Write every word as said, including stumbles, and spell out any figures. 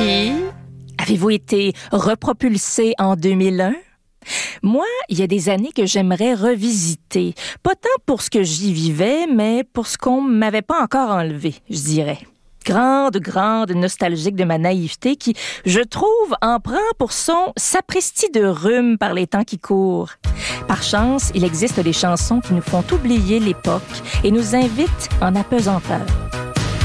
Puis, avez-vous été repropulsé en deux mille un? Moi, il y a des années que j'aimerais revisiter. Pas tant pour ce que j'y vivais, mais pour ce qu'on m'avait pas encore enlevé, je dirais. Grande, grande nostalgique de ma naïveté qui, je trouve, en prend pour son sapristi de rhume par les temps qui courent. Par chance, il existe des chansons qui nous font oublier l'époque et nous invitent en apesanteur.